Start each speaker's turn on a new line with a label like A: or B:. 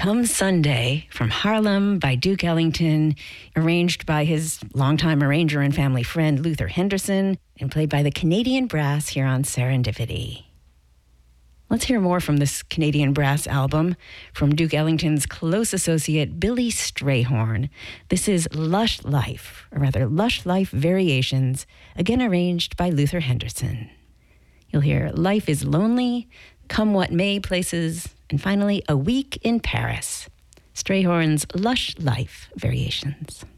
A: Come Sunday from Harlem by Duke Ellington, arranged by his longtime arranger and family friend Luther Henderson, and played by the Canadian Brass here on Serendipity. Let's hear more from this Canadian Brass album from Duke Ellington's close associate Billy Strayhorn. This is Lush Life, or rather Lush Life Variations, again arranged by Luther Henderson. You'll hear Life is Lonely, Come What May places, and finally A Week in Paris. Strayhorn's Lush Life Variations.